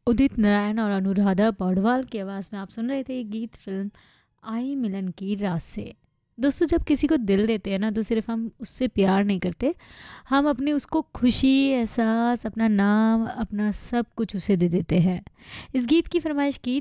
उदित नारायण और अनुराधा पौडवाल की आवाज़ में आप सुन रहे थे ये गीत फिल्म आई मिलन की रात से। दोस्तों, जब किसी को दिल देते हैं ना, तो सिर्फ हम उससे प्यार नहीं करते, हम अपनी उसको खुशी, एहसास, अपना नाम, अपना सब कुछ उसे दे देते हैं। इस गीत की फरमाइश की